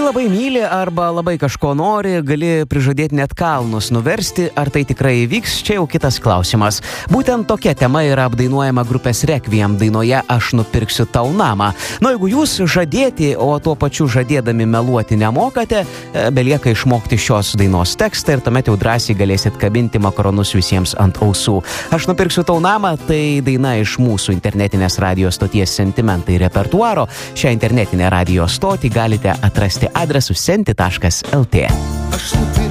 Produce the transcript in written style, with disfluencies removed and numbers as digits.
Kai labai myli arba labai kažko nori, gali prižadėti net kalnus nuversti, ar tai tikrai įvyks, čia jau kitas klausimas. Būtent tokia tema yra apdainuojama grupės Requiem dainoje Aš nupirksiu tau namą. Na, jeigu jūs žadėti, o tuo pačiu žadėdami meluoti nemokate, belieka išmokti šios dainos tekstą ir tuomet jau drąsiai galėsit kabinti makaronus visiems ant ausų. Aš nupirksiu tau namą, tai daina iš mūsų internetinės radio stoties Sentimentai repertuaro. Šią internetinę radio stotį galite atrasti adresu senti.lt.